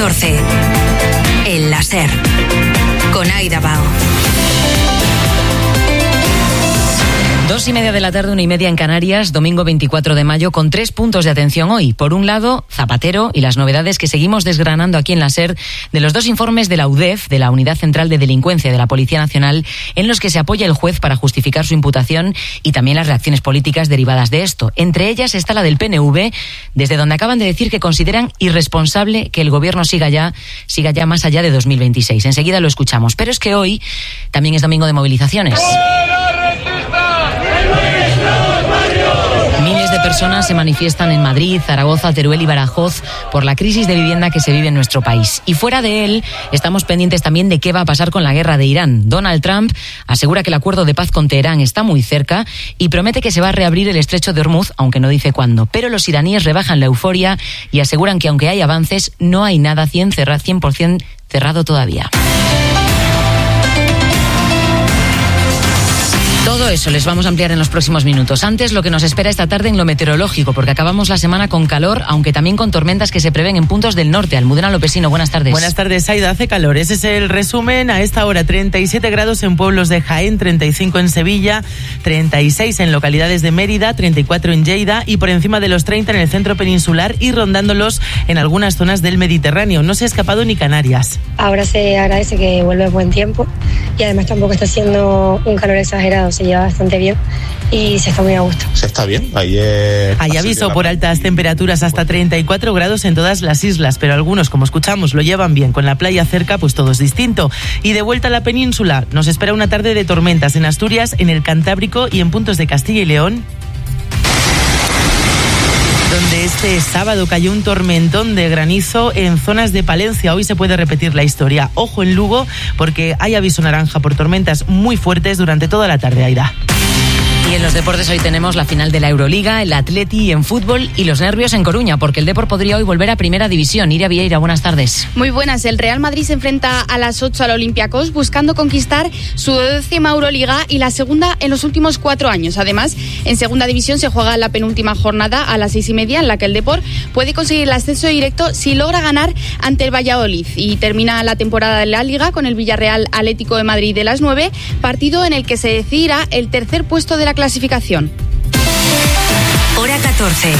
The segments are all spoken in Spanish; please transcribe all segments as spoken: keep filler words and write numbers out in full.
catorce. El láser. Con Aida Bao. Dos y media de la tarde, una y media en Canarias, domingo veinticuatro de mayo, con tres puntos de atención hoy. Por un lado, Zapatero y las novedades que seguimos desgranando aquí en la SER de los dos informes de la U D E F, de la Unidad Central de Delincuencia de la Policía Nacional, en los que se apoya el juez para justificar su imputación y también las reacciones políticas derivadas de esto. Entre ellas está la del P N V, desde donde acaban de decir que consideran irresponsable que el gobierno siga ya, siga ya más allá de dos mil veintiséis. Enseguida lo escuchamos. Pero es que hoy también es domingo de movilizaciones. Miles de personas se manifiestan en Madrid, Zaragoza, Teruel y Badajoz por la crisis de vivienda que se vive en nuestro país. Y fuera de él, estamos pendientes también de qué va a pasar con la guerra de Irán. Donald Trump asegura que el acuerdo de paz con Teherán está muy cerca y promete que se va a reabrir el estrecho de Hormuz, aunque no dice cuándo. Pero los iraníes rebajan la euforia y aseguran que aunque hay avances, no hay nada cien por ciento cerrado todavía. Todo eso les vamos a ampliar en los próximos minutos. Antes, lo que nos espera esta tarde en lo meteorológico, porque acabamos la semana con calor, aunque también con tormentas que se prevén en puntos del norte. Almudena Lopesino, buenas tardes. Buenas tardes, Aida. Hace calor. Ese es el resumen. A esta hora, treinta y siete grados en pueblos de Jaén, treinta y cinco en Sevilla, treinta y seis en localidades de Mérida, treinta y cuatro en Lleida y por encima de los treinta en el centro peninsular y rondándolos en algunas zonas del Mediterráneo. No se ha escapado ni Canarias. Ahora se agradece que vuelve buen tiempo y además tampoco está haciendo un calor exagerado. Se lleva bastante bien y se está muy a gusto. Se está bien. Ayer Hay aviso por altas temperaturas hasta treinta y cuatro grados en todas las islas, pero algunos, como escuchamos, lo llevan bien. Con la playa cerca, pues todo es distinto. Y de vuelta a la península, nos espera una tarde de tormentas en Asturias, en el Cantábrico y en puntos de Castilla y León, donde este sábado cayó un tormentón de granizo en zonas de Palencia. Hoy se puede repetir la historia. Ojo en Lugo, porque hay aviso naranja por tormentas muy fuertes durante toda la tarde, Aida. Y en los deportes hoy tenemos la final de la Euroliga, el Atleti en fútbol y los nervios en Coruña, porque el Depor podría hoy volver a Primera División. Iria Vieira, buenas tardes. Muy buenas. El Real Madrid se enfrenta a las ocho al Olympiacos buscando conquistar su décima Euroliga y la segunda en los últimos cuatro años. Además, en Segunda División se juega la penúltima jornada a las seis y media, en la que el Depor puede conseguir el ascenso directo si logra ganar ante el Valladolid. Y termina la temporada de la Liga con el Villarreal Atlético de Madrid de las nueve, partido en el que se decidirá el tercer puesto de la clasificación. Hora catorce.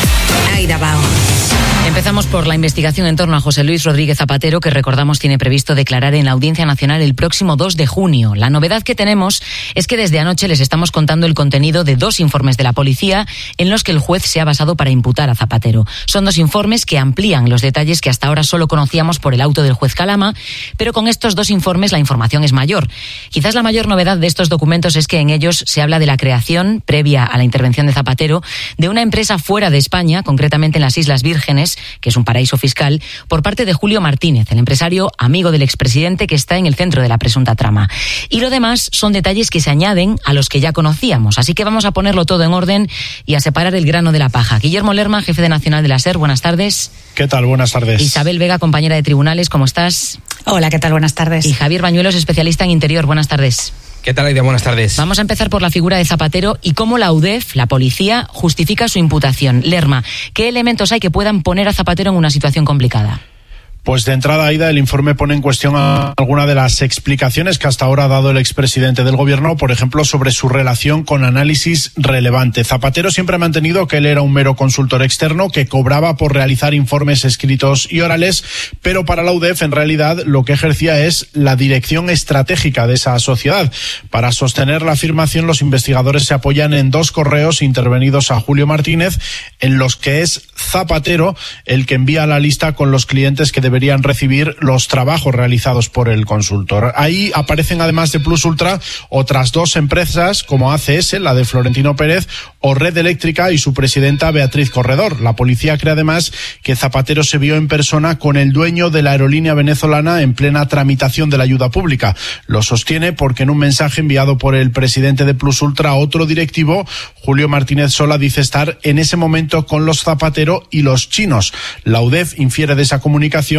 Aida Bao. Empezamos por la investigación en torno a José Luis Rodríguez Zapatero, que recordamos tiene previsto declarar en la Audiencia Nacional el próximo dos de junio. La novedad que tenemos es que desde anoche les estamos contando el contenido de dos informes de la policía en los que el juez se ha basado para imputar a Zapatero. Son dos informes que amplían los detalles que hasta ahora solo conocíamos por el auto del juez Calama, pero con estos dos informes la información es mayor. Quizás la mayor novedad de estos documentos es que en ellos se habla de la creación, previa a la intervención de Zapatero, de una empresa fuera de España, concretamente en las Islas Vírgenes, que es un paraíso fiscal, por parte de Julio Martínez, el empresario amigo del expresidente que está en el centro de la presunta trama. Y lo demás son detalles que se añaden a los que ya conocíamos, así que vamos a ponerlo todo en orden y a separar el grano de la paja. Guillermo Lerma, jefe de Nacional de la SER, buenas tardes. ¿Qué tal? Buenas tardes. Isabel Vega, compañera de tribunales, ¿cómo estás? Hola, ¿qué tal? Buenas tardes. Y Javier Bañuelos, especialista en interior, buenas tardes. ¿Qué tal, Aida? Buenas tardes. Vamos a empezar por la figura de Zapatero y cómo la U D E F, la policía, justifica su imputación. Lerma, ¿qué elementos hay que puedan poner a Zapatero en una situación complicada? Pues de entrada, Aida, el informe pone en cuestión a alguna de las explicaciones que hasta ahora ha dado el expresidente del gobierno, por ejemplo, sobre su relación con Análisis Relevante. Zapatero siempre ha mantenido que él era un mero consultor externo que cobraba por realizar informes escritos y orales, pero para la U D E F, en realidad, lo que ejercía es la dirección estratégica de esa sociedad. Para sostener la afirmación, los investigadores se apoyan en dos correos intervenidos a Julio Martínez, en los que es Zapatero el que envía la lista con los clientes que deberían recibir los trabajos realizados por el consultor. Ahí aparecen, además de Plus Ultra, otras dos empresas como A C S, la de Florentino Pérez, o Red Eléctrica y su presidenta Beatriz Corredor. La policía cree además que Zapatero se vio en persona con el dueño de la aerolínea venezolana en plena tramitación de la ayuda pública. Lo sostiene porque en un mensaje enviado por el presidente de Plus Ultra a otro directivo, Julio Martínez Sola dice estar en ese momento con los Zapatero y los chinos. La U D E F infiere de esa comunicación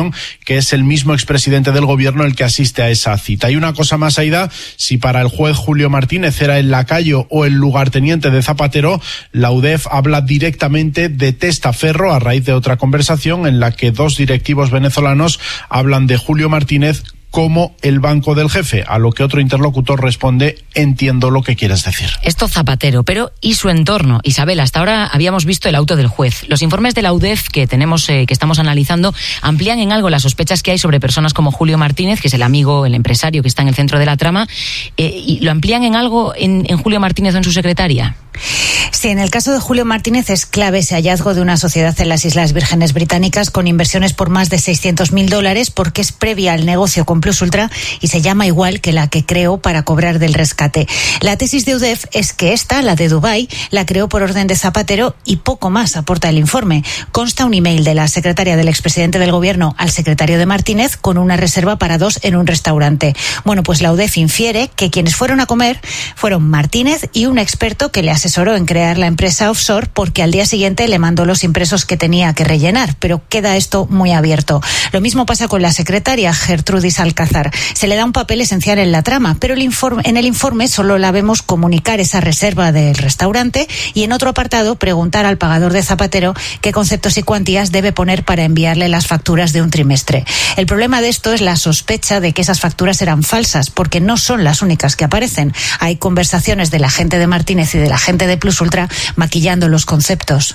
conversación, que es el mismo expresidente del gobierno el que asiste a esa cita. Hay una cosa más, Aida, si para el juez Julio Martínez era el lacayo o el lugarteniente de Zapatero, la U D E F habla directamente de testaferro a raíz de otra conversación en la que dos directivos venezolanos hablan de Julio Martínez como el banco del jefe, a lo que otro interlocutor responde: entiendo lo que quieres decir. Esto Zapatero, pero ¿y su entorno? Isabel, hasta ahora habíamos visto el auto del juez. Los informes de la U D E F que tenemos, eh, que estamos analizando, amplían en algo las sospechas que hay sobre personas como Julio Martínez, que es el amigo, el empresario que está en el centro de la trama, eh, y lo amplían en algo en, en Julio Martínez o en su secretaria. Sí, en el caso de Julio Martínez es clave ese hallazgo de una sociedad en las Islas Vírgenes Británicas con inversiones por más de seiscientos mil dólares, porque es previa al negocio con Plus Ultra y se llama igual que la que creó para cobrar del rescate. La tesis de U D E F es que esta, la de Dubái, la creó por orden de Zapatero y poco más aporta el informe. Consta un email de la secretaria del expresidente del gobierno al secretario de Martínez con una reserva para dos en un restaurante. Bueno, pues la U D E F infiere que quienes fueron a comer fueron Martínez y un experto que le asesoró en crear la empresa offshore, porque al día siguiente le mandó los impresos que tenía que rellenar, pero queda esto muy abierto. Lo mismo pasa con la secretaria Gertrudis Alcázar. Se le da un papel esencial en la trama, pero el informe, en el informe solo la vemos comunicar esa reserva del restaurante y en otro apartado preguntar al pagador de Zapatero qué conceptos y cuantías debe poner para enviarle las facturas de un trimestre. El problema de esto es la sospecha de que esas facturas eran falsas, porque no son las únicas que aparecen. Hay conversaciones de la gente de Martínez y de la gente de Plus Ultra maquillando los conceptos.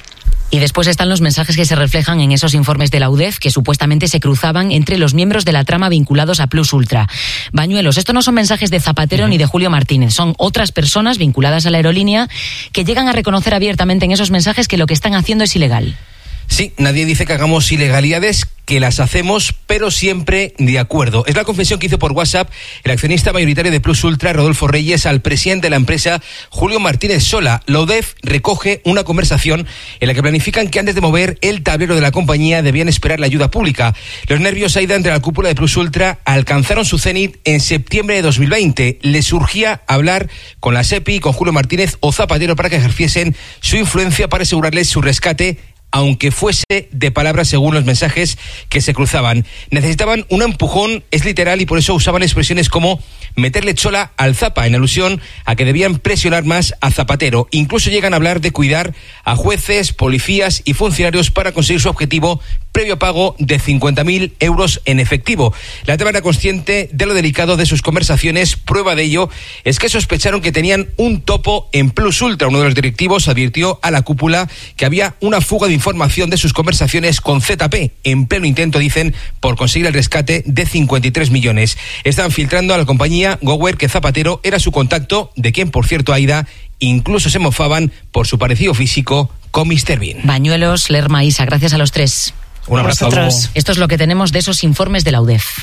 Y después están los mensajes que se reflejan en esos informes de la U D E F que supuestamente se cruzaban entre los miembros de la trama vinculados a Plus Ultra. Bañuelos, estos no son mensajes de Zapatero uh-huh. ni de Julio Martínez, son otras personas vinculadas a la aerolínea que llegan a reconocer abiertamente en esos mensajes que lo que están haciendo es ilegal. Sí, nadie dice que hagamos ilegalidades, que las hacemos, pero siempre de acuerdo. Es la confesión que hizo por WhatsApp el accionista mayoritario de Plus Ultra, Rodolfo Reyes, al presidente de la empresa, Julio Martínez Sola. La U D E F recoge una conversación en la que planifican que antes de mover el tablero de la compañía debían esperar la ayuda pública. Los nervios, Aida, entre la cúpula de Plus Ultra alcanzaron su cenit en septiembre de dos mil veinte. Les surgía hablar con la SEPI y con Julio Martínez o Zapatero para que ejerciesen su influencia para asegurarles su rescate, aunque fuese de palabras según los mensajes que se cruzaban. Necesitaban un empujón, es literal, y por eso usaban expresiones como meterle chola al Zapa, en alusión a que debían presionar más a Zapatero. Incluso llegan a hablar de cuidar a jueces, policías y funcionarios para conseguir su objetivo, previo pago de cincuenta mil euros en efectivo. La trama era consciente de lo delicado de sus conversaciones. Prueba de ello es que sospecharon que tenían un topo en Plus Ultra. Uno de los directivos advirtió a la cúpula que había una fuga de información de sus conversaciones con Z P, en pleno intento, dicen, por conseguir el rescate de cincuenta y tres millones. Están filtrando a la compañía Gower que Zapatero era su contacto, de quien, por cierto, Aida, incluso se mofaban por su parecido físico con míster Bean. Bañuelos, Lerma, Isa, gracias a los tres. Un abrazo. A vosotros. Esto es lo que tenemos de esos informes de la U D E F.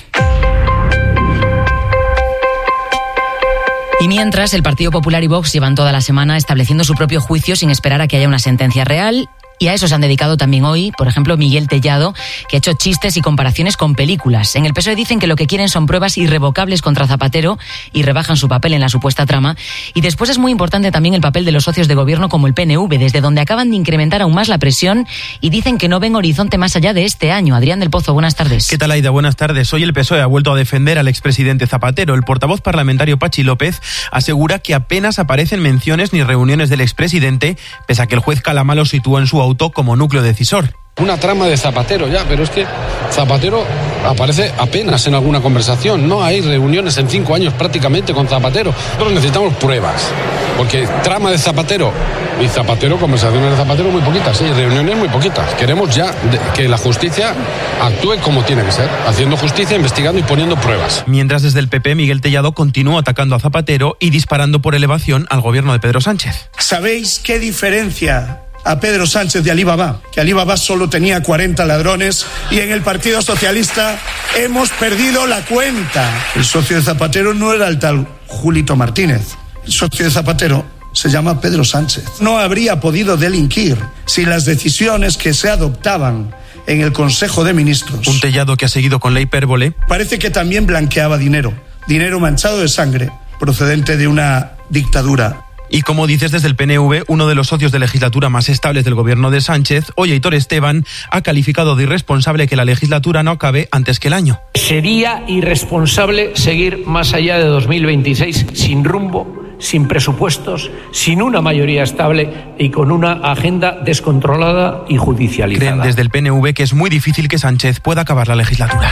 Y mientras, el Partido Popular y Vox llevan toda la semana estableciendo su propio juicio sin esperar a que haya una sentencia real. Y a eso se han dedicado también hoy, por ejemplo, Miguel Tellado, que ha hecho chistes y comparaciones con películas. En el P S O E dicen que lo que quieren son pruebas irrevocables contra Zapatero y rebajan su papel en la supuesta trama. Y después es muy importante también el papel de los socios de gobierno como el P N V, desde donde acaban de incrementar aún más la presión y dicen que no ven horizonte más allá de este año. Adrián del Pozo, buenas tardes. ¿Qué tal, Aida? Buenas tardes. Hoy el P S O E ha vuelto a defender al expresidente Zapatero. El portavoz parlamentario Pachi López asegura que apenas aparecen menciones ni reuniones del expresidente, pese a que el juez Calama lo situó en su auto como núcleo decisor. Una trama de Zapatero ya, pero es que Zapatero aparece apenas en alguna conversación. No hay reuniones en cinco años prácticamente con Zapatero. Nosotros necesitamos pruebas, porque trama de Zapatero y Zapatero, conversaciones de Zapatero muy poquitas, sí, reuniones muy poquitas. Queremos ya de, que la justicia actúe como tiene que ser, haciendo justicia, investigando y poniendo pruebas. Mientras desde el P P, Miguel Tellado continúa atacando a Zapatero y disparando por elevación al gobierno de Pedro Sánchez. ¿Sabéis qué diferencia a Pedro Sánchez de Alibaba? Que Alibaba solo tenía cuarenta ladrones y en el Partido Socialista hemos perdido la cuenta. El socio de Zapatero no era el tal Julito Martínez. El socio de Zapatero se llama Pedro Sánchez. No habría podido delinquir si las decisiones que se adoptaban en el Consejo de Ministros. Un Tellado que ha seguido con la hipérbole. Parece que también blanqueaba dinero. Dinero manchado de sangre procedente de una dictadura Y como dices, desde el P N V, uno de los socios de legislatura más estables del gobierno de Sánchez, hoy Aitor Esteban, ha calificado de irresponsable que la legislatura no acabe antes que el año. Sería irresponsable seguir más allá de dos mil veintiséis sin rumbo, sin presupuestos, sin una mayoría estable y con una agenda descontrolada y judicializada. Creen desde el P N V que es muy difícil que Sánchez pueda acabar la legislatura.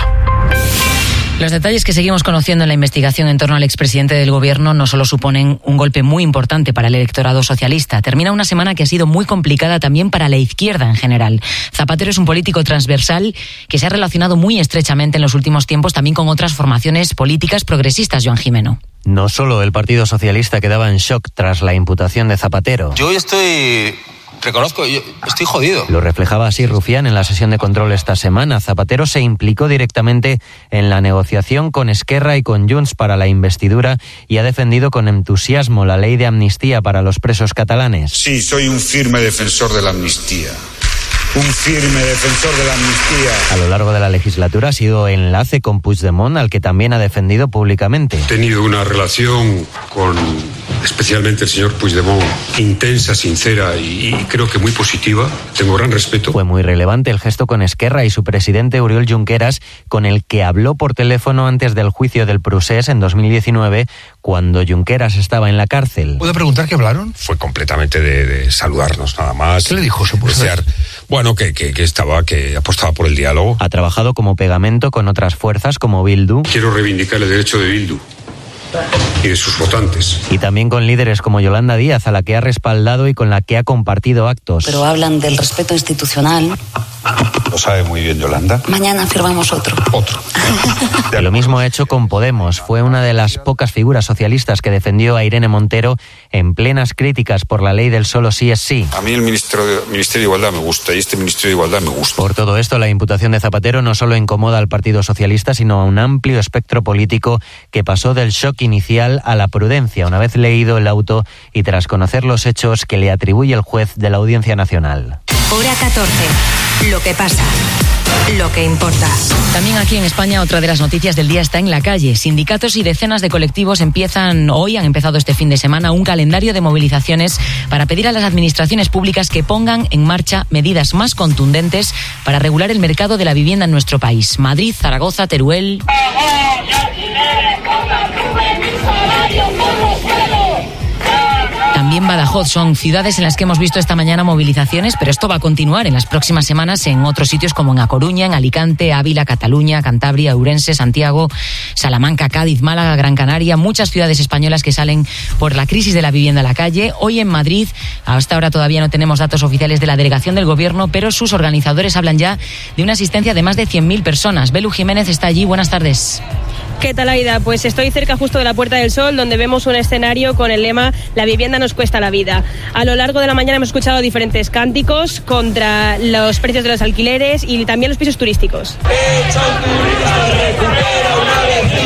Los detalles que seguimos conociendo en la investigación en torno al expresidente del gobierno no solo suponen un golpe muy importante para el electorado socialista. Termina una semana que ha sido muy complicada también para la izquierda en general. Zapatero es un político transversal que se ha relacionado muy estrechamente en los últimos tiempos también con otras formaciones políticas progresistas, Joan Jimeno. No solo el Partido Socialista quedaba en shock tras la imputación de Zapatero. Yo hoy estoy... Reconozco, yo estoy jodido. Lo reflejaba así Rufián en la sesión de control esta semana. Zapatero se implicó directamente en la negociación con Esquerra y con Junts para la investidura y ha defendido con entusiasmo la ley de amnistía para los presos catalanes. Sí, soy un firme defensor de la amnistía. Un firme defensor de la amnistía. A lo largo de la legislatura ha sido enlace con Puigdemont, al que también ha defendido públicamente. He tenido una relación con especialmente el señor Puigdemont intensa, sincera y, y creo que muy positiva. Tengo gran respeto. Fue muy relevante el gesto con Esquerra y su presidente Oriol Junqueras, con el que habló por teléfono antes del juicio del Procés en dos mil diecinueve, cuando Junqueras estaba en la cárcel. ¿Puedo preguntar qué hablaron? Fue completamente de, de saludarnos nada más. ¿Qué le dijo? ¿Se puede desear? Bueno, que, que, que estaba, que apostaba por el diálogo. Ha trabajado como pegamento con otras fuerzas como Bildu. Quiero reivindicar el derecho de Bildu y de sus votantes. Y también con líderes como Yolanda Díaz, a la que ha respaldado y con la que ha compartido actos. Pero hablan del respeto institucional. Lo sabe muy bien Yolanda. Mañana firmamos otro. Otro. Lo mismo ha hecho con Podemos. Fue una de las pocas figuras socialistas que defendió a Irene Montero en plenas críticas por la ley del solo sí es sí. A mí el Ministerio de, Ministerio de Igualdad me gusta y este Ministerio de Igualdad me gusta. Por todo esto, la imputación de Zapatero no solo incomoda al Partido Socialista, sino a un amplio espectro político que pasó del shock inicial a la prudencia una vez leído el auto y tras conocer los hechos que le atribuye el juez de la Audiencia Nacional. Hora catorce. Lo que pasa. Lo que importa. También aquí en España otra de las noticias del día está en la calle. Sindicatos y decenas de colectivos empiezan hoy, han empezado este fin de semana, un calendario de movilizaciones para pedir a las administraciones públicas que pongan en marcha medidas más contundentes para regular el mercado de la vivienda en nuestro país. Madrid, Zaragoza, Teruel. También Badajoz son ciudades en las que hemos visto esta mañana movilizaciones, pero esto va a continuar en las próximas semanas en otros sitios como en A Coruña, en Alicante, Ávila, Cataluña, Cantabria, Ourense, Santiago, Salamanca, Cádiz, Málaga, Gran Canaria, muchas ciudades españolas que salen por la crisis de la vivienda a la calle. Hoy en Madrid, hasta ahora todavía no tenemos datos oficiales de la delegación del gobierno, pero sus organizadores hablan ya de una asistencia de más de cien mil personas. Belu Jiménez está allí, buenas tardes. ¿Qué tal, Aida? Pues estoy cerca justo de la Puerta del Sol, donde vemos un escenario con el lema "La vivienda nos cuesta la vida". A lo largo de la mañana hemos escuchado diferentes cánticos contra los precios de los alquileres y también los pisos turísticos. ¡Echa un turista, recupera una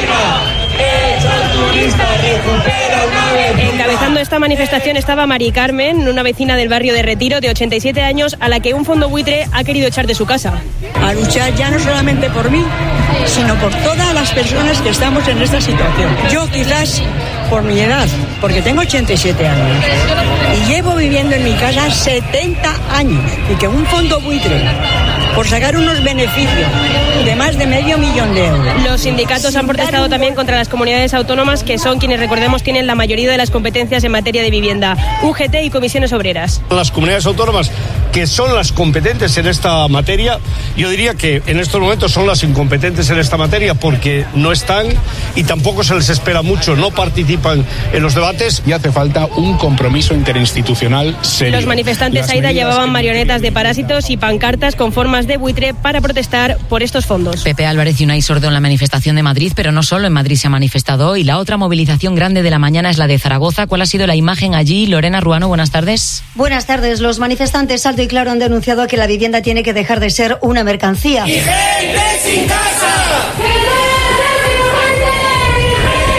vecina! ¡Echa un turista, recupera una vecina! Encabezando esta manifestación estaba Mari Carmen, una vecina del barrio de Retiro de ochenta y siete años, a la que un fondo buitre ha querido echar de su casa. A luchar ya no solamente por mí, sino por todas las personas que estamos en esta situación. Yo quizás por mi edad, porque tengo ochenta y siete años y llevo viviendo en mi casa setenta años, y que un fondo buitre, por sacar unos beneficios de más de medio millón de euros. Los sindicatos han protestado también contra las comunidades autónomas, que son quienes, recordemos, tienen la mayoría de las competencias en materia de vivienda, U G T y comisiones obreras. Las comunidades autónomas que son las competentes en esta materia, yo diría que en estos momentos son las incompetentes en esta materia porque no están y tampoco se les espera mucho, no participan en los debates. Y hace falta un compromiso interinstitucional serio. Los manifestantes, Aida, llevaban marionetas de parásitos y pancartas con formas de buitre para protestar por estos fondos. Pepe Álvarez y Unai Sordo en la manifestación de Madrid, pero no solo en Madrid se ha manifestado hoy. La otra movilización grande de la mañana es la de Zaragoza. ¿Cuál ha sido la imagen allí? Lorena Ruano, buenas tardes. Buenas tardes. Los manifestantes alto y claro han denunciado que la vivienda tiene que dejar de ser una mercancía. ¡Y gente sin casa!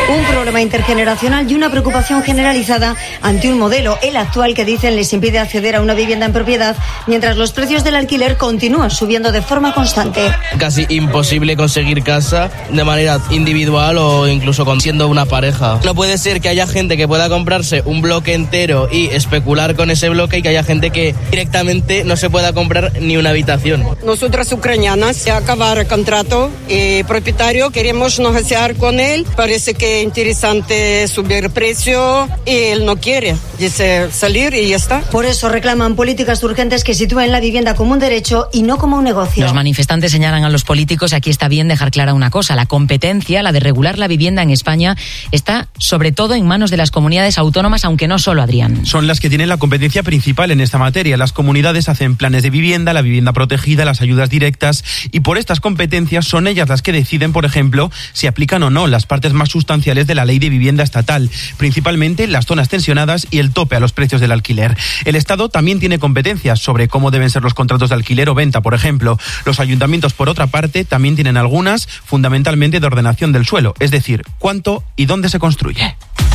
problema intergeneracional y una preocupación generalizada ante un modelo, el actual, que dicen les impide acceder a una vivienda en propiedad, mientras los precios del alquiler continúan subiendo de forma constante. Casi imposible conseguir casa de manera individual o incluso con siendo una pareja. No puede ser que haya gente que pueda comprarse un bloque entero y especular con ese bloque y que haya gente que directamente no se pueda comprar ni una habitación. Nosotras ucranianas, se acabar el contrato y propietario, queremos negociar con él. Parece que es interesante subir el precio y él no quiere. Dice salir y ya está. Por eso reclaman políticas urgentes que sitúen la vivienda como un derecho y no como un negocio. Los manifestantes señalan a los políticos, aquí está bien dejar clara una cosa, la competencia, la de regular la vivienda en España, está sobre todo en manos de las comunidades autónomas, aunque no solo, Adrián. Son las que tienen la competencia principal en esta materia. Las comunidades hacen planes de vivienda, la vivienda protegida, las ayudas directas, y por estas competencias son ellas las que deciden, por ejemplo, si aplican o no las partes más sustanciales de la ley de vivienda estatal, principalmente las zonas tensionadas y el tope a los precios del alquiler. El Estado también tiene competencias sobre cómo deben ser los contratos de alquiler o venta, por ejemplo. Los ayuntamientos, por otra parte, también tienen algunas, fundamentalmente de ordenación del suelo, es decir, cuánto y dónde se construye.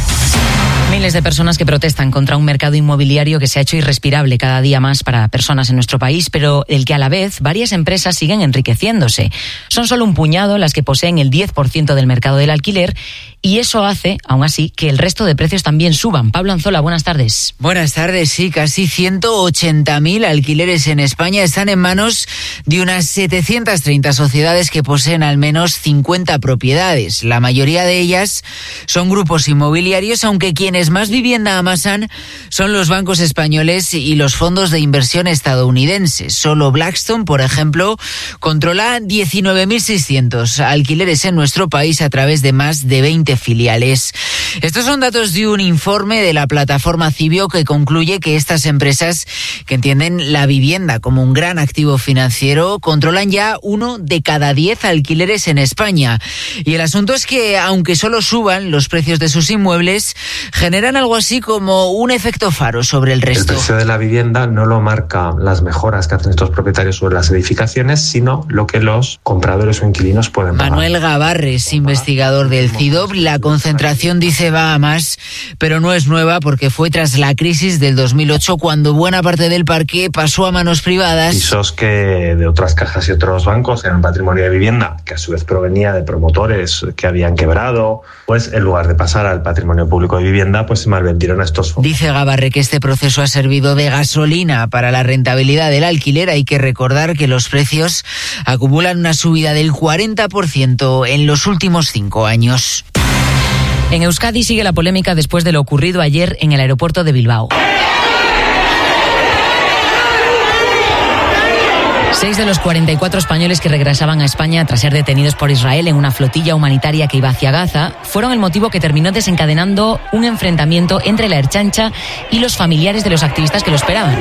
Miles de personas que protestan contra un mercado inmobiliario que se ha hecho irrespirable cada día más para personas en nuestro país, pero el que a la vez varias empresas siguen enriqueciéndose. Son solo un puñado las que poseen el diez por ciento del mercado del alquiler, y eso hace, aún así, que el resto de precios también suban. Pablo Anzola, buenas tardes. Buenas tardes, sí, casi ciento ochenta mil alquileres en España están en manos de unas setecientas treinta sociedades que poseen al menos cincuenta propiedades. La mayoría de ellas son grupos inmobiliarios, aunque quienes más vivienda amasan son los bancos españoles y los fondos de inversión estadounidenses. Solo Blackstone, por ejemplo, controla diecinueve mil seiscientos alquileres en nuestro país a través de más de veinte filiales. Estos son datos de un informe de la plataforma Cibio que concluye que estas empresas, que entienden la vivienda como un gran activo financiero, controlan ya uno de cada diez alquileres en España. Y el asunto es que, aunque solo suban los precios de sus inmuebles, generan algo así como un efecto faro sobre el resto. El precio de la vivienda no lo marca las mejoras que hacen estos propietarios sobre las edificaciones, sino lo que los compradores o inquilinos pueden pagar. Manuel Gabarres, investigador del CIDOB, la concentración dice va a más, pero no es nueva porque fue tras la crisis del dos mil ocho cuando buena parte del parque pasó a manos privadas. Pisos que de otras cajas y otros bancos eran patrimonio de vivienda, que a su vez provenía de promotores que habían quebrado, pues en lugar de pasar al patrimonio público de vivienda, pues se malvendieron a estos fondos. Dice Gabarre que este proceso ha servido de gasolina para la rentabilidad del alquiler. Hay que recordar que los precios acumulan una subida del cuarenta por ciento en los últimos cinco años. En Euskadi sigue la polémica después de lo ocurrido ayer en el aeropuerto de Bilbao. Seis de los cuarenta y cuatro españoles que regresaban a España tras ser detenidos por Israel en una flotilla humanitaria que iba hacia Gaza fueron el motivo que terminó desencadenando un enfrentamiento entre la Ertzaintza y los familiares de los activistas que lo esperaban.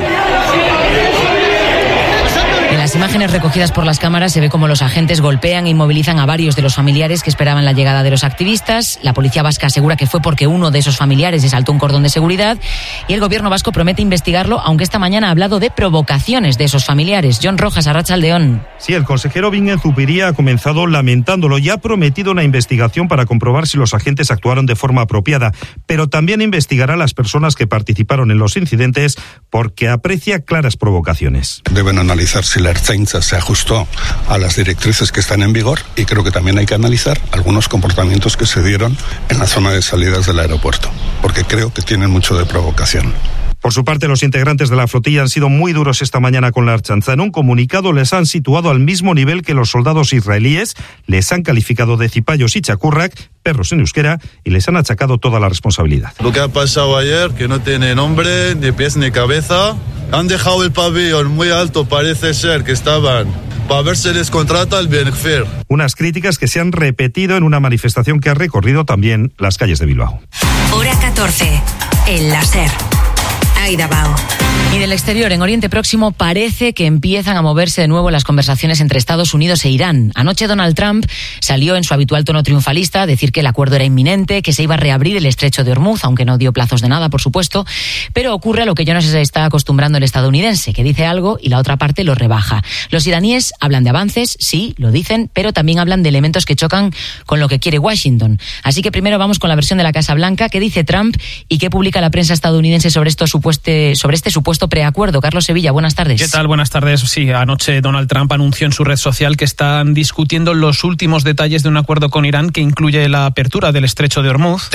En las imágenes recogidas por las cámaras se ve cómo los agentes golpean e inmovilizan a varios de los familiares que esperaban la llegada de los activistas. La policía vasca asegura que fue porque uno de esos familiares se saltó un cordón de seguridad, y el gobierno vasco promete investigarlo, aunque esta mañana ha hablado de provocaciones de esos familiares. John Rojas, Arratsaldeón. Sí, el consejero Bingen Zupiria ha comenzado lamentándolo y ha prometido una investigación para comprobar si los agentes actuaron de forma apropiada, pero también investigará a las personas que participaron en los incidentes porque aprecia claras provocaciones. Deben analizar si la Ertzaintza se ajustó a las directrices que están en vigor, y creo que también hay que analizar algunos comportamientos que se dieron en la zona de salidas del aeropuerto, porque creo que tienen mucho de provocación. Por su parte, los integrantes de la flotilla han sido muy duros esta mañana con la Ertzaintza. En un comunicado les han situado al mismo nivel que los soldados israelíes, les han calificado de cipayos y chacurrak, perros en euskera, y les han achacado toda la responsabilidad. Lo que ha pasado ayer, que no tiene nombre, ni pies ni cabeza, han dejado el pabellón muy alto, parece ser que estaban para ver si les contrata el Benfir. Unas críticas que se han repetido en una manifestación que ha recorrido también las calles de Bilbao. Hora catorce, el láser. Aida Bao. Y del exterior, en Oriente Próximo, parece que empiezan a moverse de nuevo las conversaciones entre Estados Unidos e Irán. Anoche Donald Trump salió en su habitual tono triunfalista a decir que el acuerdo era inminente, que se iba a reabrir el estrecho de Hormuz, aunque no dio plazos de nada, por supuesto. Pero ocurre a lo que yo no sé si está acostumbrando el estadounidense, que dice algo y la otra parte lo rebaja. Los iraníes hablan de avances, sí, lo dicen, pero también hablan de elementos que chocan con lo que quiere Washington. Así que primero vamos con la versión de la Casa Blanca, que dice Trump y que publica la prensa estadounidense sobre, esto supueste, sobre este supuesto preacuerdo. Carlos Sevilla, buenas tardes. ¿Qué tal? Buenas tardes. Sí, anoche Donald Trump anunció en su red social que están discutiendo los últimos detalles de un acuerdo con Irán que incluye la apertura del estrecho de Hormuz.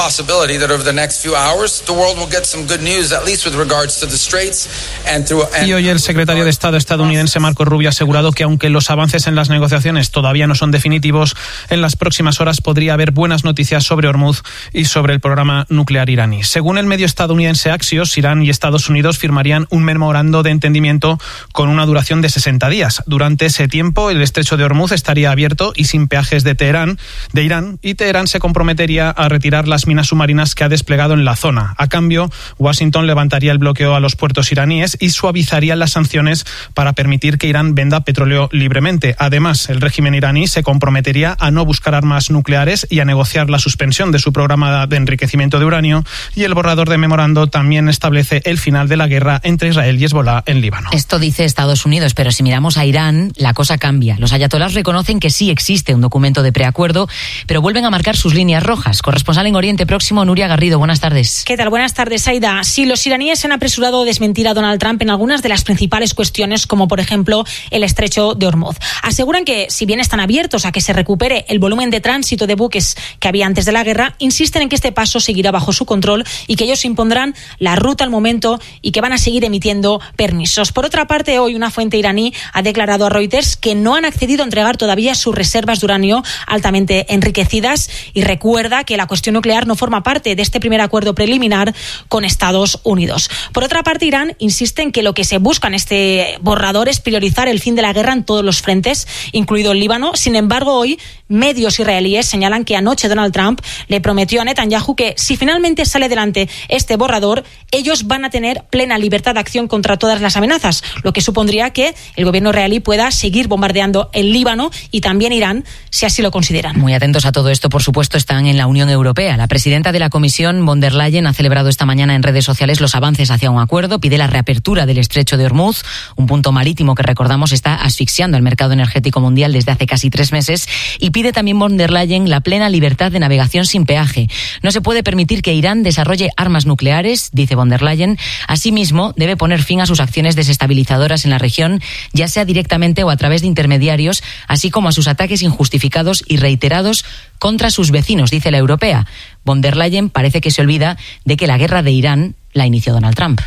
Y hoy el secretario de Estado estadounidense Marco Rubio ha asegurado que aunque los avances en las negociaciones todavía no son definitivos, en las próximas horas podría haber buenas noticias sobre Hormuz y sobre el programa nuclear iraní. Según el medio estadounidense Axios, Irán y Estados Unidos firmarían un memorando de entendimiento con una duración de sesenta días. Durante ese tiempo, el estrecho de Hormuz estaría abierto y sin peajes de Teherán, de Irán, y Teherán se comprometería a retirar las minas submarinas que ha desplegado en la zona. A cambio, Washington levantaría el bloqueo a los puertos iraníes y suavizaría las sanciones para permitir que Irán venda petróleo libremente. Además, el régimen iraní se comprometería a no buscar armas nucleares y a negociar la suspensión de su programa de enriquecimiento de uranio, y el borrador de memorando también establece el final de la guerra entre Israel y Hezbolá en Líbano. Esto dice Estados Unidos, pero si miramos a Irán, la cosa cambia. Los ayatolás reconocen que sí existe un documento de preacuerdo, pero vuelven a marcar sus líneas rojas. Corresponsal en Oriente Próximo, Nuria Garrido, buenas tardes. ¿Qué tal? Buenas tardes, Aida. Sí, los iraníes se han apresurado a desmentir a Donald Trump en algunas de las principales cuestiones, como por ejemplo el estrecho de Hormuz. Aseguran que, si bien están abiertos a que se recupere el volumen de tránsito de buques que había antes de la guerra, insisten en que este paso seguirá bajo su control y que ellos impondrán la ruta al momento y que van a seguir emitiendo permisos. Por otra parte, hoy una fuente iraní ha declarado a Reuters que no han accedido a entregar todavía sus reservas de uranio altamente enriquecidas y recuerda que la cuestión nuclear no forma parte de este primer acuerdo preliminar con Estados Unidos. Por otra parte, Irán insiste en que lo que se busca en este borrador es priorizar el fin de la guerra en todos los frentes, incluido el Líbano. Sin embargo, hoy medios israelíes señalan que anoche Donald Trump le prometió a Netanyahu que si finalmente sale adelante este borrador, ellos van a tener plena libertad de acción contra todas las amenazas, lo que supondría que el gobierno israelí pueda seguir bombardeando el Líbano y también Irán, si así lo consideran. Muy atentos a todo esto, por supuesto, están en la Unión Europea. La presidenta de la Comisión, von der Leyen, ha celebrado esta mañana en redes sociales los avances hacia un acuerdo, pide la reapertura del estrecho de Hormuz, un punto marítimo que, recordamos, está asfixiando al mercado energético mundial desde hace casi tres meses, y pide también von der Leyen la plena libertad de navegación sin peaje. No se puede permitir que Irán desarrolle armas nucleares, dice von der Leyen. Asimismo, debe poner fin a sus acciones desestabilizadoras en la región, ya sea directamente o a través de intermediarios, así como a sus ataques injustificados y reiterados contra sus vecinos, dice la europea. Von der Leyen parece que se olvida de que la guerra de Irán la inició Donald Trump.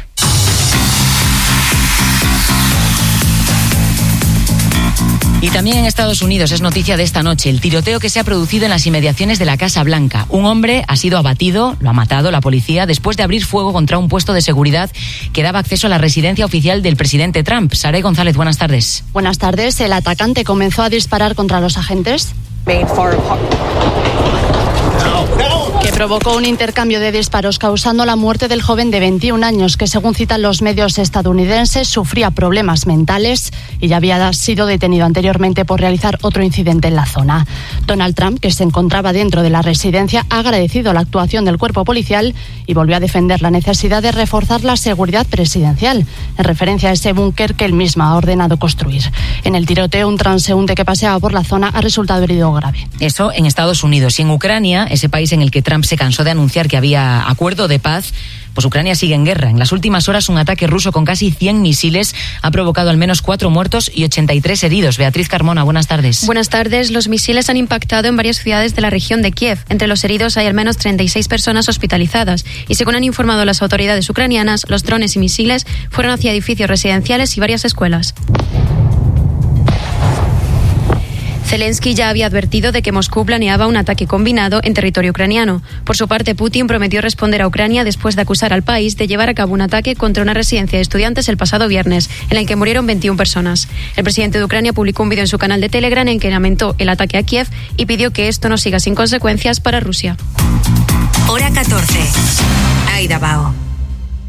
Y también en Estados Unidos es noticia de esta noche el tiroteo que se ha producido en las inmediaciones de la Casa Blanca. Un hombre ha sido abatido, lo ha matado la policía después de abrir fuego contra un puesto de seguridad que daba acceso a la residencia oficial del presidente Trump. Saray González, buenas tardes. Buenas tardes. El atacante comenzó a disparar contra los agentes, que provocó un intercambio de disparos causando la muerte del joven de veintiún años que, según citan los medios estadounidenses, sufría problemas mentales y ya había sido detenido anteriormente por realizar otro incidente en la zona. Donald Trump, que se encontraba dentro de la residencia, ha agradecido la actuación del cuerpo policial y volvió a defender la necesidad de reforzar la seguridad presidencial, en referencia a ese búnker que él mismo ha ordenado construir. En el tiroteo, un transeúnte que paseaba por la zona ha resultado herido grave. Eso en Estados Unidos. Y en Ucrania, ese país en el que Trump se cansó de anunciar que había acuerdo de paz, pues Ucrania sigue en guerra. En las últimas horas, un ataque ruso con casi cien misiles ha provocado al menos cuatro muertos y ochenta y tres heridos. Beatriz Carmona, buenas tardes. Buenas tardes. Los misiles han impactado en varias ciudades de la región de Kiev. Entre los heridos hay al menos treinta y seis personas hospitalizadas. Y según han informado las autoridades ucranianas, los drones y misiles fueron hacia edificios residenciales y varias escuelas. Zelensky ya había advertido de que Moscú planeaba un ataque combinado en territorio ucraniano. Por su parte, Putin prometió responder a Ucrania después de acusar al país de llevar a cabo un ataque contra una residencia de estudiantes el pasado viernes, en el que murieron veintiuna personas. El presidente de Ucrania publicó un vídeo en su canal de Telegram en que lamentó el ataque a Kiev y pidió que esto no siga sin consecuencias para Rusia. Hora catorce. Aida Bao.